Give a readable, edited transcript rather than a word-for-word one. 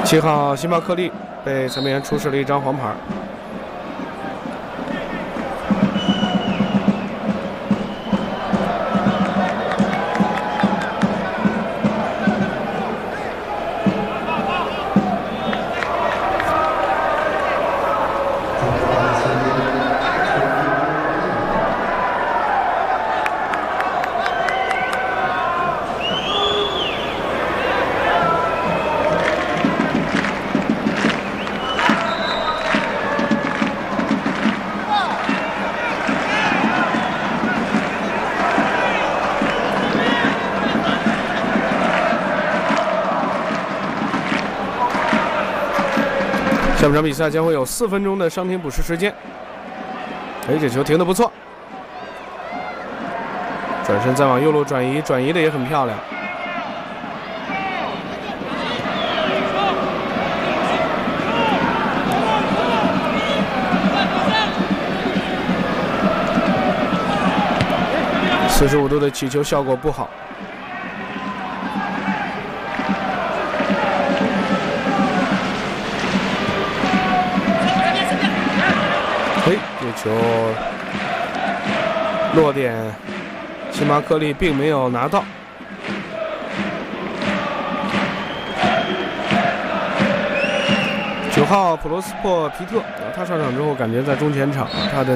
7号辛巴克利被裁判员出示了一张黄牌。下半场比赛将会有4分钟的伤停补时时间。这球停得不错，转身再往右路转移，转移的也很漂亮。45度的起球效果不好。这球落点，辛巴克利并没有拿到。9号普罗斯珀皮特，他上场之后感觉在中前场他的